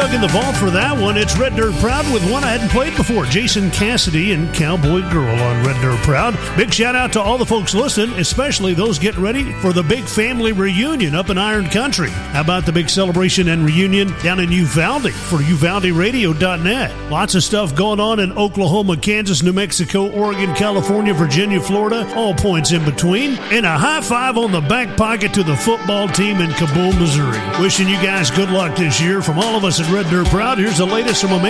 dug in the vault for that one. It's Red Dirt Proud with one I hadn't played before, Jason Cassidy and Cowboy Girl on Red Dirt Proud. Big shout out to all the folks listening, especially those getting ready for the big family reunion up in Iron Country. How about the big celebration and reunion down in Uvalde for UvaldeRadio.net? Lots of stuff going on in Oklahoma, Kansas, New Mexico, Oregon, California, Virginia, Florida, all points in between. And a high five on the back pocket to the football team in Kaboom, Missouri. Wishing you guys good luck this year. From all of us at Red Dirt Proud, here's the latest from a man